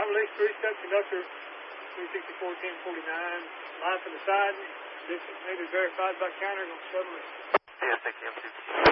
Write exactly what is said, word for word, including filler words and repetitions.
release three step conductor three sixty-four ten forty-nine. Line from the side. Distance needed verified by counter on submarine. Yes, thank you, M two Q.